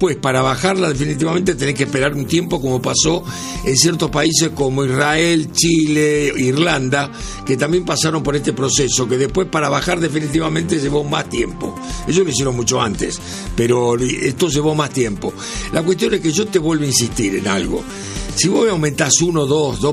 después para bajarla definitivamente tenés que esperar un tiempo, como pasó en ciertos países como Israel, Chile, Irlanda, que también pasaron por este proceso, que después para bajar definitivamente llevó más tiempo. Ellos lo hicieron mucho antes, pero esto llevó más tiempo. La cuestión es que yo te vuelvo a insistir en algo. Si vos aumentás 1,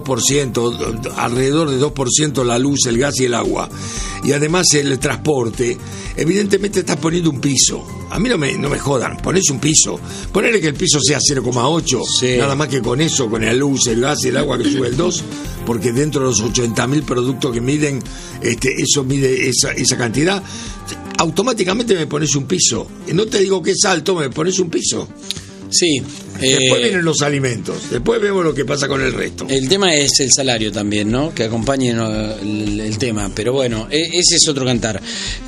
2%, alrededor de 2% la luz, el gas y el agua, y además el transporte, evidentemente estás poniendo un piso. A mí no me jodan, ponés un piso. Ponele que el piso sea 0,8, sí. Nada más que con eso, con la luz, el gas y el agua que sube el 2, porque dentro de los 80.000 productos que miden, eso mide esa cantidad, automáticamente me pones un piso. No te digo que es alto, me pones un piso. Sí. Después vienen los alimentos, después vemos lo que pasa con el resto. El tema es el salario también, ¿no? Que acompañe el tema, pero bueno, ese es otro cantar.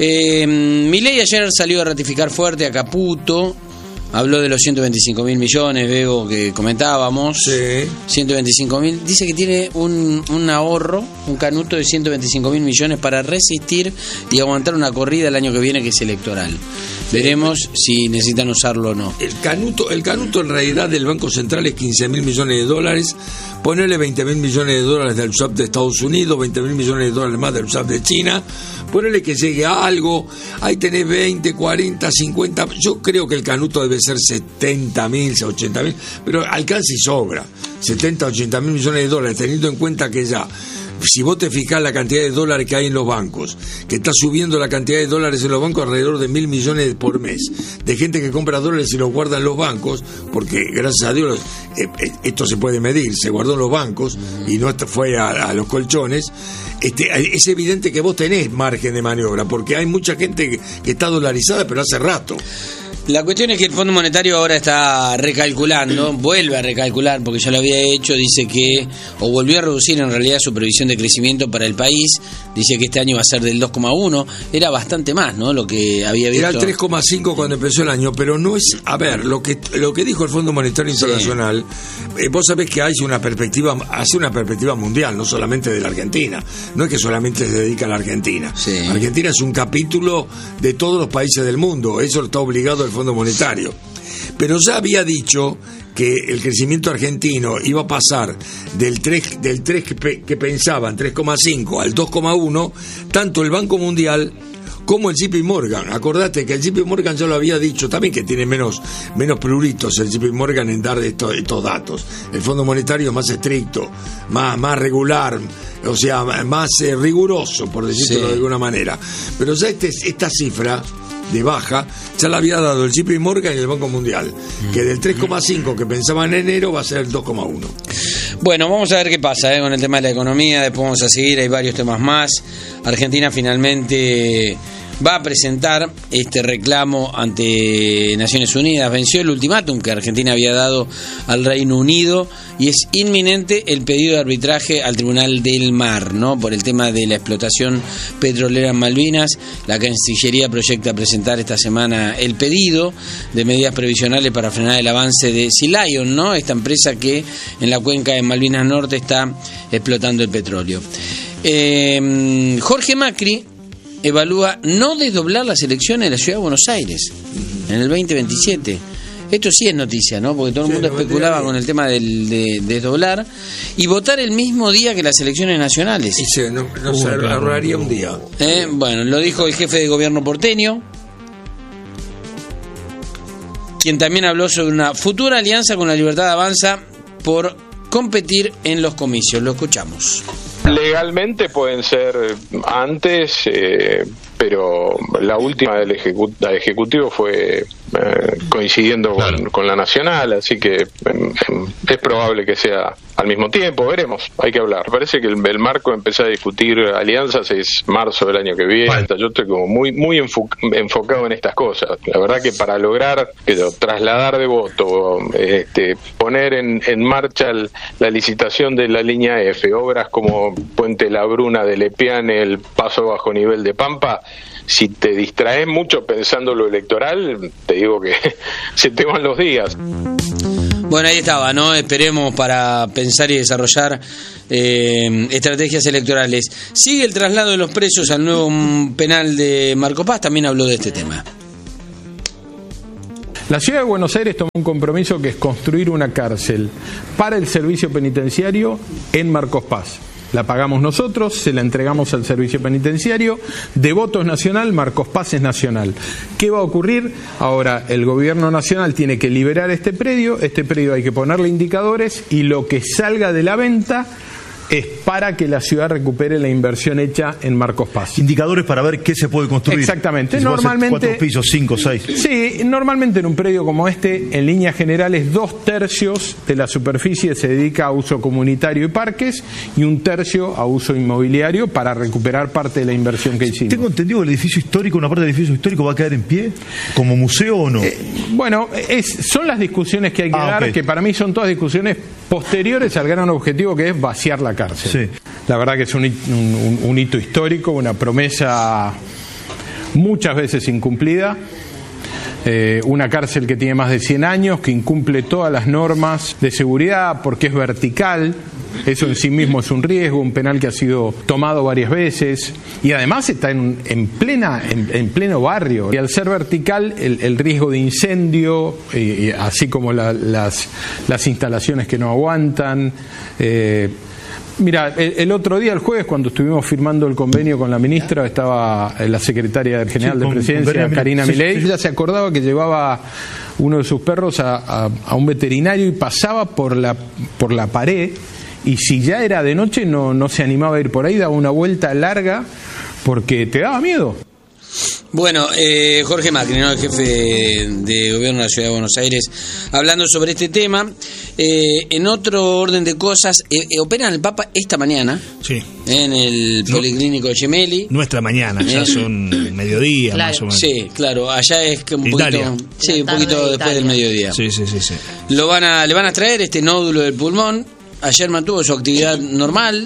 Milei ayer salió a ratificar fuerte a Caputo. Habló de los 125.000 millones, Bebo, que comentábamos. Sí. 125.000. Dice que tiene un ahorro, un canuto de 125.000 millones para resistir y aguantar una corrida el año que viene, que es electoral. Veremos si necesitan usarlo o no. El canuto en realidad del Banco Central es 15.000 millones de dólares. Ponerle 20.000 millones de dólares del USAP de Estados Unidos, 20.000 millones de dólares más del USAP de China. Ponerle que llegue a algo. Ahí tenés 20, 40, 50. Yo creo que el canuto debe ser 70.000, 80.000, pero alcanza y sobra. 70, 80.000 millones de dólares, teniendo en cuenta que ya, si vos te fijás la cantidad de dólares que hay en los bancos, que está subiendo la cantidad de dólares en los bancos alrededor de 1.000 millones por mes, de gente que compra dólares y los guarda en los bancos, porque gracias a Dios esto se puede medir, se guardó en los bancos y no fue a los colchones. Es evidente que vos tenés margen de maniobra, porque hay mucha gente que está dolarizada, pero hace rato. La cuestión es que el Fondo Monetario ahora está recalculando, vuelve a recalcular, porque ya lo había hecho, dice que, o volvió a reducir en realidad su previsión de crecimiento para el país, dice que este año va a ser del 2,1, era bastante más, ¿no? Lo que había visto. Era el 3,5 cuando empezó el año, pero no es, a ver, lo que dijo el Fondo Monetario Internacional, sí. Vos sabés que hace una perspectiva mundial, no solamente de la Argentina, no es que solamente se dedica a la Argentina. Sí. Argentina es un capítulo de todos los países del mundo, eso está obligado el Fondo Monetario, pero ya había dicho que el crecimiento argentino iba a pasar del 3 que pensaban, 3,5 al 2,1, tanto el Banco Mundial como el JP Morgan. Acordate que el JP Morgan ya lo había dicho también, que tiene menos pruritos el JP Morgan en dar estos datos. El Fondo Monetario es más estricto, más regular, o sea, más riguroso, por decirlo de alguna manera. Pero ya esta cifra de baja ya la había dado el JP Morgan y el Banco Mundial, que del 3,5 que pensaban en enero va a ser el 2,1. Bueno, vamos a ver qué pasa con el tema de la economía, después vamos a seguir, hay varios temas más. Argentina finalmente va a presentar este reclamo ante Naciones Unidas. Venció el ultimátum que Argentina había dado al Reino Unido y es inminente el pedido de arbitraje al Tribunal del Mar, ¿no? Por el tema de la explotación petrolera en Malvinas. La Cancillería proyecta presentar esta semana el pedido de medidas previsionales para frenar el avance de Sea Lion, ¿no? Esta empresa que en la cuenca de Malvinas Norte está explotando el petróleo. Jorge Macri evalúa no desdoblar las elecciones de la Ciudad de Buenos Aires en el 2027. Esto sí es noticia, ¿no? Porque todo el mundo especulaba con el tema de desdoblar y votar el mismo día que las elecciones nacionales. Sí, no se ahorraría un día. Bueno, lo dijo el jefe de gobierno porteño, quien también habló sobre una futura alianza con la Libertad Avanza por competir en los comicios. Lo escuchamos. Legalmente pueden ser antes, pero la última del Ejecutivo fue coincidiendo con la Nacional, así que es probable que sea al mismo tiempo, veremos, hay que hablar. Parece que el marco empezar a discutir alianzas es marzo del año que viene. Bueno. Yo estoy como muy enfocado en estas cosas. La verdad que para lograr trasladar de voto, poner en marcha la licitación de la línea F, obras como Puente La Bruna de Lepiane, el paso bajo nivel de Pampa, si te distraes mucho pensando lo electoral, te digo que se te van los días. Bueno, ahí estaba, ¿no? Esperemos para pensar y desarrollar estrategias electorales. Sigue el traslado de los presos al nuevo penal de Marco Paz, también habló de este tema. La Ciudad de Buenos Aires tomó un compromiso que es construir una cárcel para el servicio penitenciario en Marcos Paz. La pagamos nosotros, se la entregamos al servicio penitenciario. Devoto es nacional, Marcos Paz es nacional. ¿Qué va a ocurrir? Ahora el gobierno nacional tiene que liberar este predio hay que ponerle indicadores y lo que salga de la venta es para que la ciudad recupere la inversión hecha en Marcos Paz. Indicadores para ver qué se puede construir. Exactamente. Si normalmente 4 pisos, 5, 6. Sí, normalmente en un predio como este, en líneas generales, 2/3 de la superficie se dedica a uso comunitario y parques y 1/3 a uso inmobiliario para recuperar parte de la inversión que hicimos. Tengo entendido que el edificio histórico, una parte del edificio histórico va a quedar en pie, como museo o no. Bueno, son las discusiones que hay que dar, okay. Que para mí son todas discusiones posteriores al gran objetivo que es vaciar la cárcel. Sí. La verdad que es un hito histórico, una promesa muchas veces incumplida, una cárcel que tiene más de 100 años, que incumple todas las normas de seguridad porque es vertical. Eso en sí mismo es un riesgo, un penal que ha sido tomado varias veces y además está en pleno barrio. Y al ser vertical, el riesgo de incendio, así como las instalaciones que no aguantan. Mira, el otro día, el jueves, cuando estuvimos firmando el convenio con la ministra, estaba la secretaria general de Presidencia, Karina Milei. Ella se acordaba que llevaba uno de sus perros a un veterinario y pasaba por la pared. Y si ya era de noche no se animaba a ir por ahí, daba una vuelta larga porque te daba miedo. Bueno, Jorge Macri, ¿no? El jefe de gobierno de la Ciudad de Buenos Aires, hablando sobre este tema. En otro orden de cosas, operan el Papa esta mañana. Sí. En el Policlínico de Gemelli. Nuestra mañana, ya son mediodía, claro. más o menos. Sí, claro, allá es un Italia. poquito, sí, un poquito después del mediodía. Sí. Le van a extraer este nódulo del pulmón. Ayer mantuvo su actividad normal.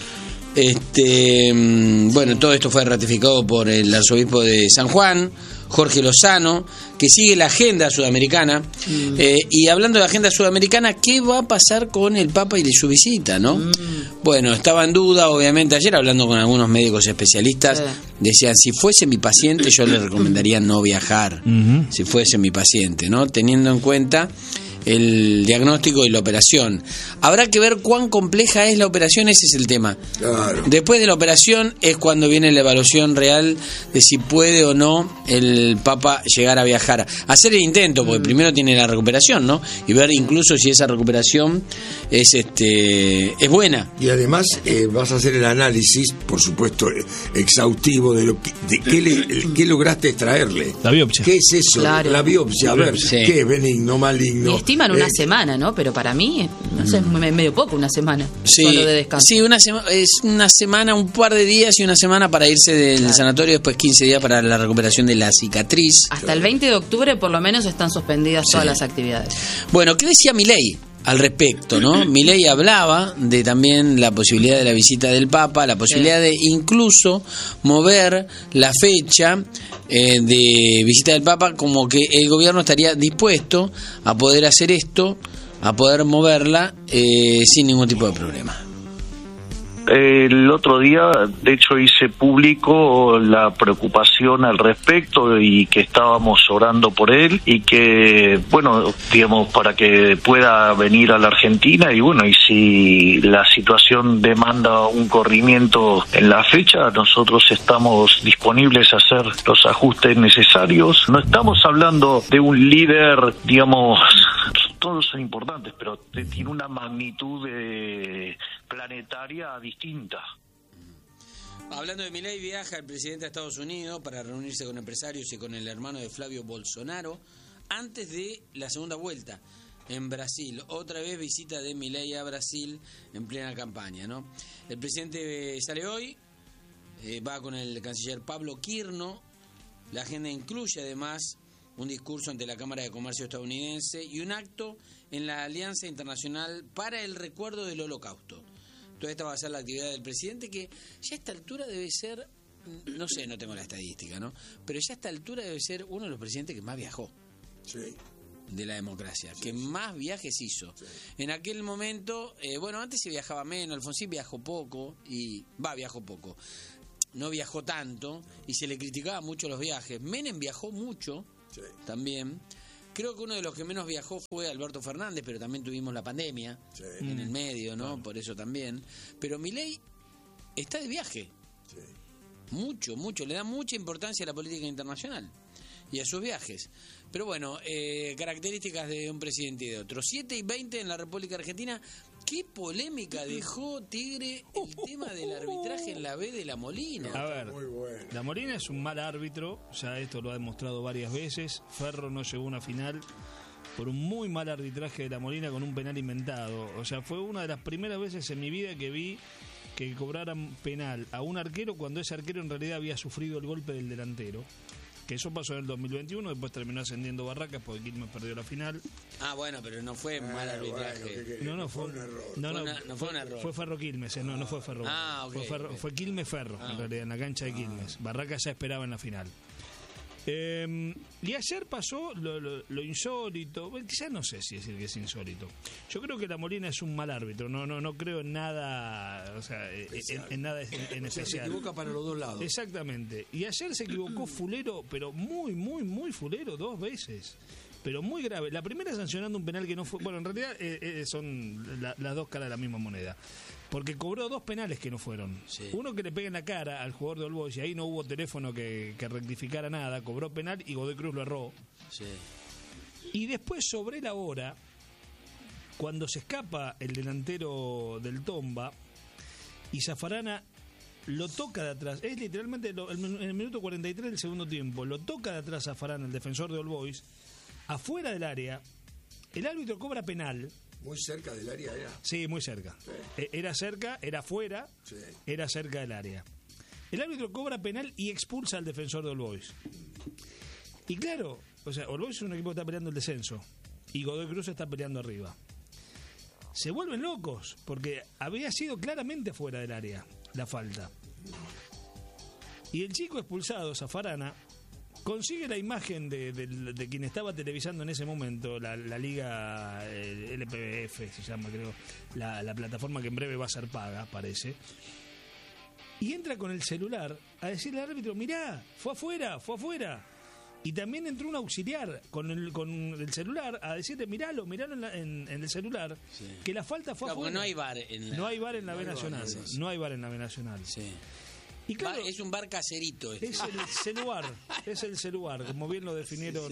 Bueno, todo esto fue ratificado por el arzobispo de San Juan, Jorge Lozano, que sigue la agenda sudamericana. Y hablando de agenda sudamericana, ¿qué va a pasar con el Papa y de su visita, no? Bueno, estaba en duda, obviamente, ayer hablando con algunos médicos especialistas, decían, si fuese mi paciente, yo le recomendaría no viajar, si fuese mi paciente, ¿no? Teniendo en cuenta el diagnóstico y la operación. Habrá que ver cuán compleja es la operación, ese es el tema. Claro. Después de la operación es cuando viene la evaluación real de si puede o no el Papa llegar a viajar. Hacer el intento, porque primero tiene la recuperación, ¿no? Y ver incluso si esa recuperación es buena. Y además vas a hacer el análisis, por supuesto, exhaustivo de qué lograste extraerle. La biopsia. ¿Qué es eso? Claro. La biopsia, a ver, Sí. ¿qué es benigno, maligno? Y estiman una semana, ¿no? Pero para mí, no sé, es medio poco una semana solo de descanso. Sí, es una semana, un par de días y una semana para irse del sanatorio, después 15 días para la recuperación de la cicatriz. Hasta el 20 de octubre por lo menos están suspendidas todas las actividades. Bueno, ¿qué decía Milei al respecto, no? Milei hablaba de también la posibilidad de la visita del Papa, la posibilidad de incluso mover la fecha de visita del Papa, como que el gobierno estaría dispuesto a poder hacer esto, a poder moverla sin ningún tipo de problema. El otro día, de hecho, hice público la preocupación al respecto y que estábamos orando por él y que, bueno, digamos, para que pueda venir a la Argentina y bueno, y si la situación demanda un corrimiento en la fecha, nosotros estamos disponibles a hacer los ajustes necesarios. No estamos hablando de un líder, digamos, todos son importantes, pero tiene una magnitud planetaria distinta. Hablando de Milei, viaja el presidente a Estados Unidos para reunirse con empresarios y con el hermano de Flavio Bolsonaro antes de la segunda vuelta en Brasil. Otra vez visita de Milei a Brasil en plena campaña, ¿no? El presidente sale hoy, va con el canciller Pablo Quirno. La agenda incluye además un discurso ante la Cámara de Comercio estadounidense y un acto en la Alianza Internacional para el Recuerdo del Holocausto. Toda esta va a ser la actividad del presidente, que ya a esta altura debe ser, no sé, no tengo la estadística, ¿no? Pero ya a esta altura debe ser uno de los presidentes que más viajó. Sí. De la democracia, que más viajes hizo. Sí. En aquel momento, bueno, antes se viajaba menos, Alfonsín viajó poco, viajó poco. No viajó tanto y se le criticaba mucho los viajes. Menem viajó mucho, sí, también, Creo que uno de los que menos viajó fue Alberto Fernández, pero también tuvimos la pandemia en el medio, ¿no? Por eso también. Pero Milei está de viaje. Sí. Mucho, le da mucha importancia a la política internacional y a sus viajes. Pero bueno, características de un presidente y de otro. 7:20 en la República Argentina. ¿Qué polémica dejó, Tigre, el tema del arbitraje en la B de La Molina? A ver, Muy bueno. La Molina es un mal árbitro, ya esto lo ha demostrado varias veces. Ferro no llegó a una final por un muy mal arbitraje de La Molina con un penal inventado. O sea, fue una de las primeras veces en mi vida que vi que cobraran penal a un arquero cuando ese arquero en realidad había sufrido el golpe del delantero. Que eso pasó en el 2021, después terminó ascendiendo Barracas porque Quilmes perdió la final. Ah, bueno, pero no fue mal arbitraje. No, fue un error. No fue un error. Fue Ferro Quilmes, no fue Ferro. Ah, ok, Fue Quilmes Ferro, en realidad, en la cancha de Quilmes. Barracas ya esperaba en la final. Y ayer pasó lo insólito. Quizás no sé si decir que es insólito. Yo creo que La Molina es un mal árbitro. No creo en nada, o sea, en nada en especial. Se equivoca para los dos lados. Exactamente. Y ayer se equivocó fulero, pero muy fulero, 2 veces. Pero muy grave. La primera sancionando un penal que no fue... Bueno, en realidad son las dos caras de la misma moneda. Porque cobró 2 penales que no fueron. Sí. Uno que le pega en la cara al jugador de All Boys y ahí no hubo teléfono que rectificara nada. Cobró penal y Godoy Cruz lo erró. Sí. Y después, sobre la hora, cuando se escapa el delantero del Tomba y Zafarana lo toca de atrás, es literalmente en el minuto 43 del segundo tiempo, lo toca de atrás Zafarana, el defensor de All Boys, afuera del área, el árbitro cobra penal. Muy cerca del área era. Sí, muy cerca. Sí. Era cerca, era afuera, Sí. era cerca del área. El árbitro cobra penal y expulsa al defensor de All Boys. Y claro, o sea, All Boys es un equipo que está peleando el descenso y Godoy Cruz está peleando arriba. Se vuelven locos porque había sido claramente fuera del área la falta. Y el chico expulsado, Zafarana, consigue la imagen de quien estaba televisando en ese momento, la liga LPBF, se llama, creo, la plataforma que en breve va a ser paga, parece. Y entra con el celular a decirle al árbitro, mirá, fue afuera. Y también entró un auxiliar con el celular a decirle, miralo en el celular, sí, que la falta fue afuera. No hay VAR en la, no hay VAR en la B Nacional. Sí. No hay VAR en la B Nacional. Sí. Y claro, es un bar caserito. Es el celular, como bien lo definieron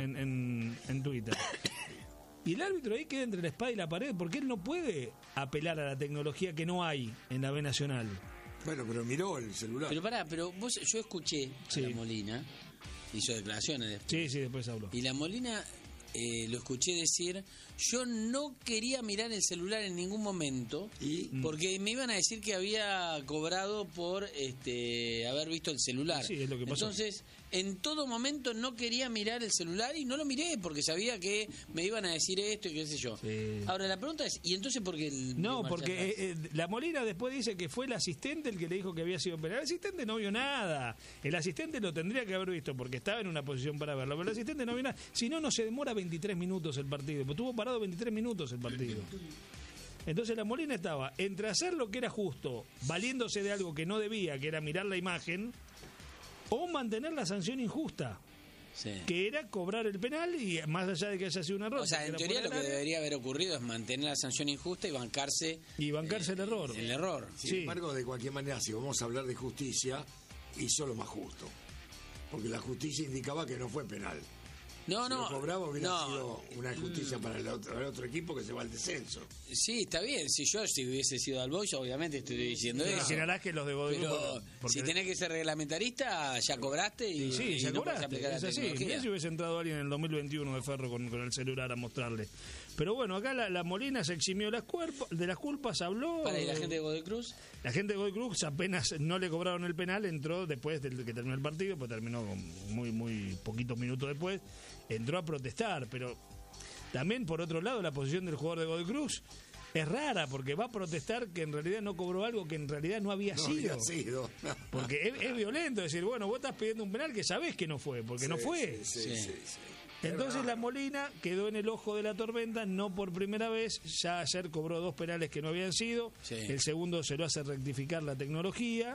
en Twitter. Y el árbitro ahí queda entre la espada y la pared porque él no puede apelar a la tecnología que no hay en la B Nacional. Bueno, pero miró el celular. Pero yo escuché a La Molina, hizo declaraciones después. Sí, después habló. Y La Molina lo escuché decir, yo no quería mirar el celular en ningún momento, porque me iban a decir que había cobrado por haber visto el celular. Sí, es lo que pasó. Entonces, en todo momento no quería mirar el celular y no lo miré porque sabía que me iban a decir esto y qué sé yo. Sí. Ahora, la pregunta es, ¿y entonces por qué No, porque La Molina después dice que fue el asistente el que le dijo que había sido penal. El asistente no vio nada. El asistente lo tendría que haber visto porque estaba en una posición para verlo, pero el asistente no vio nada. Si no, no se demora 23 minutos el partido. Pues estuvo parado 23 minutos el partido. Entonces La Molina estaba entre hacer lo que era justo, valiéndose de algo que no debía, que era mirar la imagen, o mantener la sanción injusta, que era cobrar el penal y más allá de que haya sido un error. O sea, en teoría lo que debería haber ocurrido es mantener la sanción injusta y bancarse el error. El error. Sin embargo, de cualquier manera, si vamos a hablar de justicia, hizo lo más justo. Porque la justicia indicaba que no fue penal. Si lo cobraba hubiera sido una justicia para el otro equipo que se va al descenso. Sí, está bien. Si hubiese sido al Boys, obviamente estoy diciendo eso. Mencionarás que los de Godoy Cruz. Pero si tenés que ser reglamentarista, ya cobraste y ya no cobraste. aplicar la tecnología. Mirá si hubiese entrado alguien en el 2021 de Ferro con el celular a mostrarle. Pero bueno, acá la Molina se eximió de las culpas, habló. ¿Y la gente de Godoy Cruz? La gente de Godoy Cruz apenas no le cobraron el penal, entró después de que terminó el partido, pues terminó muy poquitos minutos después. Entró a protestar, pero también por otro lado la posición del jugador de Godoy Cruz es rara porque va a protestar que en realidad no cobró algo que en realidad no había sido. Porque es violento decir, bueno, vos estás pidiendo un penal que sabés que no fue, porque no fue. Sí. Entonces La Molina quedó en el ojo de la tormenta, no por primera vez, ya ayer cobró 2 penales que no habían sido, el segundo se lo hace rectificar la tecnología.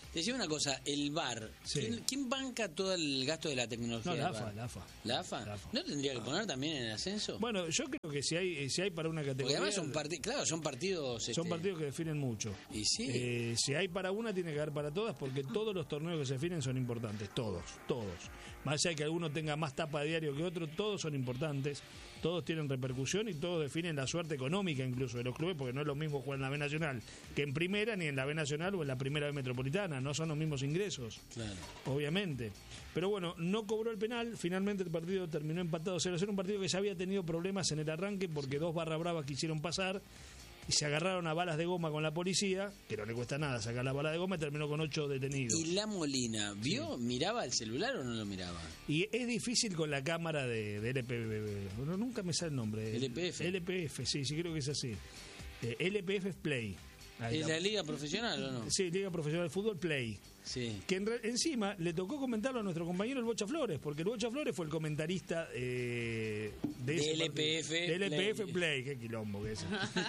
Te decía una cosa, el VAR, Sí. ¿quién banca todo el gasto de la tecnología? No, del la VAR? AFA. ¿La AFA? ¿No tendría que poner también en el ascenso? Bueno, yo creo que si hay para una Porque categoría... además son partidos, claro, son partidos... Son partidos que definen mucho. Y sí. Si hay para una, tiene que haber para todas, porque todos los torneos que se definen son importantes, todos. Más allá de que alguno tenga más tapa de diario que otro, todos son importantes, todos tienen repercusión y todos definen la suerte económica incluso de los clubes, porque no es lo mismo jugar en la B Nacional que en Primera, ni en la B Nacional o en la Primera B Metropolitana, no son los mismos ingresos, Claro. obviamente. Pero bueno, no cobró el penal, finalmente el partido terminó empatado 0-0, un partido que ya había tenido problemas en el arranque porque dos barra bravas quisieron pasar y se agarraron a balas de goma con la policía, que no le cuesta nada sacar la bala de goma, y terminó con 8 detenidos. ¿Y La Molina vio, miraba el celular o no lo miraba? Y es difícil con la cámara de LPF, bueno, nunca me sale el nombre. LPF, sí, creo que es así. LPF Play. Ahí ¿Es la- la liga profesional o no? Sí, Liga Profesional de Fútbol Play. Sí. Que encima le tocó comentarlo a nuestro compañero el Bocha Flores, porque el Bocha Flores fue el comentarista de ese LPF partido. De LPF Play, qué quilombo que es.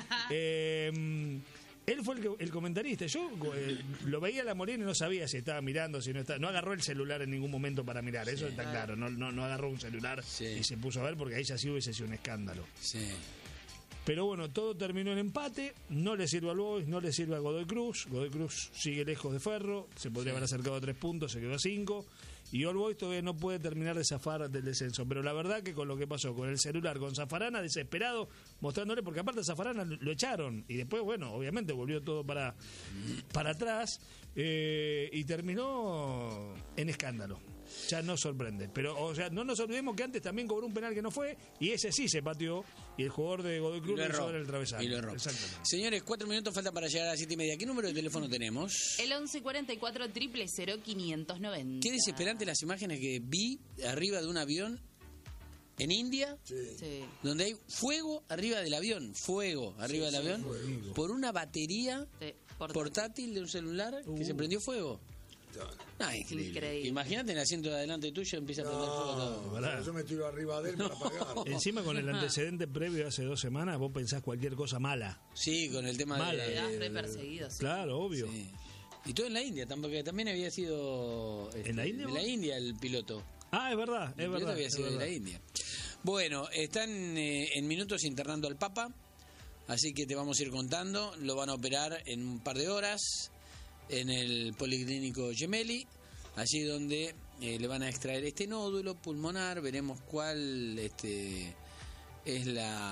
Él fue el comentarista. Yo lo veía a La Molina y no sabía si estaba mirando, si no estaba. No agarró el celular en ningún momento para mirar, eso está claro. No agarró un celular y se puso a ver, porque ahí ya sí hubiese sido un escándalo. Sí. Pero bueno, todo terminó en empate, no le sirve al Boys, no le sirve a Godoy Cruz sigue lejos de Ferro, se podría haber acercado a 3 puntos, se quedó a 5, y All Boys todavía no puede terminar de zafar del descenso, pero la verdad que con lo que pasó con el celular, con Zafarana desesperado, mostrándole, porque aparte Zafarana lo echaron, y después, bueno, obviamente volvió todo para atrás, y terminó en escándalo. Ya no sorprende, pero o sea, no nos olvidemos que antes también cobró un penal que no fue, y ese sí se pateó, y el jugador de Godoy Cruz lo hizo en el travesaño. Y lo erró. Exactamente. Señores, 4 minutos faltan para llegar a las 7:30. ¿Qué número de teléfono tenemos? El 1144 000 590. Qué desesperante las imágenes que vi arriba de un avión en India, Sí. donde hay fuego arriba del avión, del avión, por una batería Sí, portátil de un celular que se prendió fuego. No, increíble. Imagínate en el asiento de adelante tuyo empieza a prender fuego todo. ¿Verdad? Yo me tiro arriba de él para pagarlo. Encima con el antecedente previo hace 2 semanas, vos pensás cualquier cosa mala. Sí, con el tema Mala. de... Quedás re perseguido, sí. Claro, obvio. Sí. Y todo en la India, porque también había sido... ¿En la India, De vos? la India el piloto. Ah, es verdad, El piloto había es sido verdad. de la India. Bueno, están en minutos internando al Papa, así que te vamos a ir contando. Lo van a operar en un par de horas en el Policlínico Gemelli, allí donde le van a extraer este nódulo pulmonar. Veremos cuál es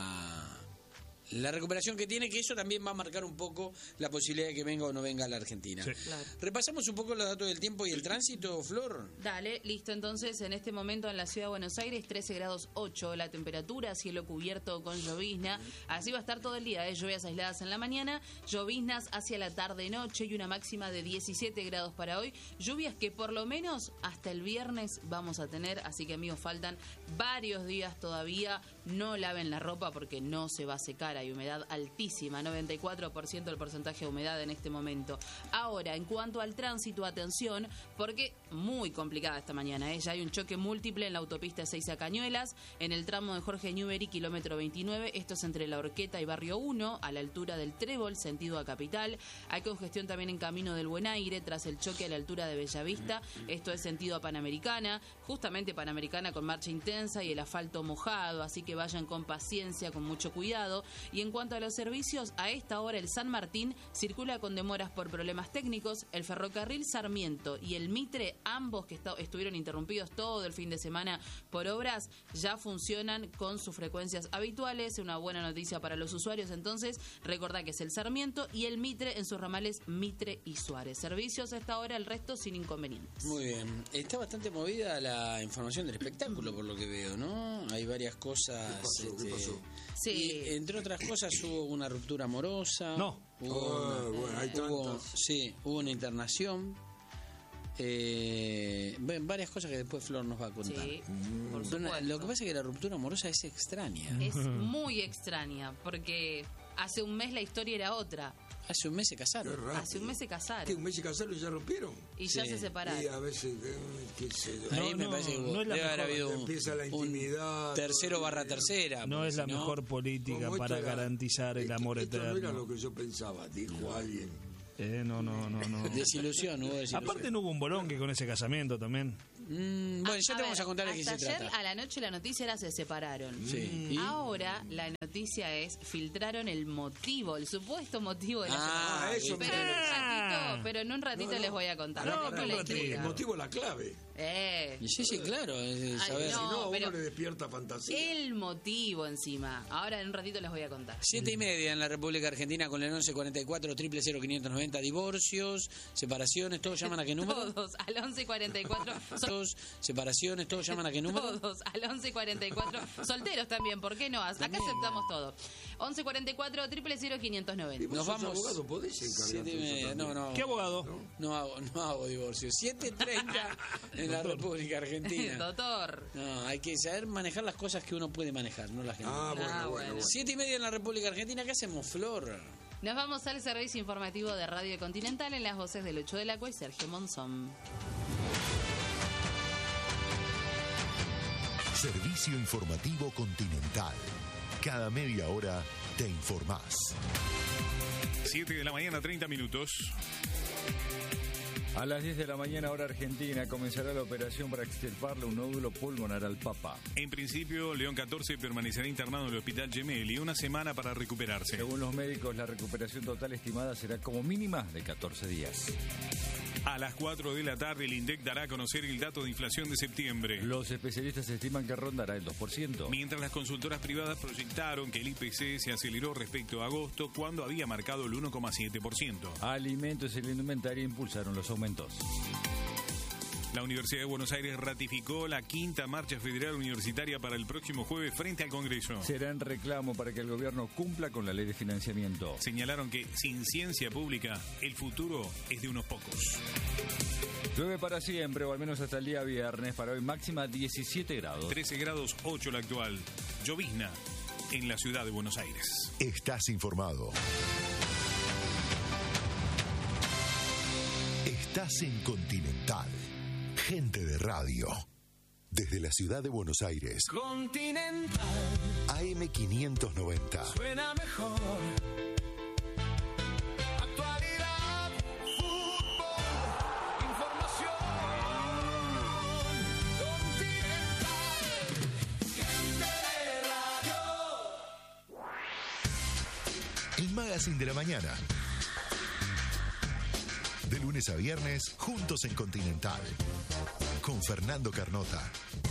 la recuperación que tiene, que eso también va a marcar un poco la posibilidad de que venga o no venga a la Argentina. Sí. Claro. Repasamos un poco los datos del tiempo y el tránsito, Flor. Dale, listo. Entonces, en este momento en la ciudad de Buenos Aires, 13 grados 8 la temperatura, cielo cubierto con llovizna. Así va a estar todo el día, lluvias aisladas en la mañana, lloviznas hacia la tarde-noche y una máxima de 17 grados para hoy. Lluvias que por lo menos hasta el viernes vamos a tener, así que amigos, faltan varios días todavía. No laven la ropa porque no se va a secar, hay humedad altísima, 94% el porcentaje de humedad en este momento. Ahora, en cuanto al tránsito, atención, porque muy complicada esta mañana, ya hay un choque múltiple en la autopista 6 a Cañuelas, en el tramo de Jorge Newbery, kilómetro 29, esto es entre La Horqueta y Barrio 1, a la altura del Trébol, sentido a Capital. Hay congestión también en Camino del Buen Aire, tras el choque a la altura de Bellavista, esto es sentido a Panamericana, justamente Panamericana con marcha intensa y el asfalto mojado, así que vayan con paciencia, con mucho cuidado. Y en cuanto a los servicios, a esta hora el San Martín circula con demoras por problemas técnicos, el ferrocarril Sarmiento y el Mitre, ambos que estuvieron interrumpidos todo el fin de semana por obras, ya funcionan con sus frecuencias habituales. Una buena noticia para los usuarios, entonces, recordá que es el Sarmiento y el Mitre en sus ramales Mitre y Suárez. Servicios a esta hora, el resto sin inconvenientes. Muy bien. Está bastante movida la información del espectáculo, por lo que veo, ¿no? Hay varias cosas. ¿Qué pasó? Sí. Y, entre otras cosas, hubo una ruptura amorosa. No. Bueno, hay tantas. Hubo una internación. Varias cosas que después Flor nos va a contar. Sí, por Lo que supuesto. pasa es que la ruptura amorosa es extraña. Es muy extraña, porque hace un mes la historia era otra. Hace un mes se Qué casaron. rápido. Hace un mes se ¿Qué, casaron un mes se casaron y ya rompieron? y ya Sí. se separaron. Y a veces, qué sé yo. Ahí No, me no, parece que no es la debe haber mejor. habido Empieza la un intimidad, tercero barra tercera. No porque es la si no- mejor política Como esto para era- garantizar el amor esto eterno. no era lo que yo pensaba, dijo alguien. No. Desilusión, hubo desilusión. Aparte no hubo un bolonque con ese casamiento también. Bueno, ya te vamos a contar de qué se hasta ayer trata. a la noche la noticia era se separaron. Sí. ¿Y? Ahora la noticia es filtraron el motivo, el supuesto motivo de la separación. Eso Pero en un ratito les voy a contar. El motivo es la clave. Sí, claro. Saber. Si no, a pero uno le despierta fantasía. el motivo encima. Ahora en un ratito les voy a contar. 7:30 en la República Argentina con el 1144 00590. Divorcios, separaciones, todos llaman a qué número. Todos al 1144. Separaciones, todos llaman a qué número. Todos al 1144. Solteros también, ¿por qué no? Acá aceptamos todo. 1144 00590. Nos vamos. Abogado, ¿podés encargarte de eso también? No. ¿Qué abogado? No hago divorcio. 7:30 en la República Argentina. Doctor. No, hay que saber manejar las cosas que uno puede manejar, no las que no. Bueno. 7:30 en la República Argentina. ¿Qué hacemos, Flor? Nos vamos al servicio informativo de Radio Continental en las voces de Lucho del Acua y Sergio Monzón. Servicio informativo Continental. Cada media hora te informás. 7 de la mañana, 30 minutos. A las 10 de la mañana, hora argentina, comenzará la operación para extirparle un nódulo pulmonar al Papa. En principio, León XIV permanecerá internado en el Hospital Gemelli una semana para recuperarse. Según los médicos, la recuperación total estimada será como mínima de 14 días. A las 4 de la tarde, el INDEC dará a conocer el dato de inflación de septiembre. Los especialistas estiman que rondará el 2%. Mientras las consultoras privadas proyectaron que el IPC se aceleró respecto a agosto, cuando había marcado el 1,7%. Alimentos y la indumentaria impulsaron los aumentos. La Universidad de Buenos Aires ratificó la 5ª marcha federal universitaria para el próximo jueves frente al Congreso. Será en reclamo para que el gobierno cumpla con la ley de financiamiento. Señalaron que sin ciencia pública, el futuro es de unos pocos. Llueve para siempre, o al menos hasta el día viernes. Para hoy máxima 17 grados. 13 grados 8 la actual. Llovizna en la ciudad de Buenos Aires. Estás informado. Estás en Continental. Gente de radio. Desde la ciudad de Buenos Aires. Continental. AM590. Suena mejor. Actualidad, fútbol, información. Continental. Gente de radio. El Magazine de la Mañana. De lunes a viernes, juntos en Continental. Con Fernando Carnota.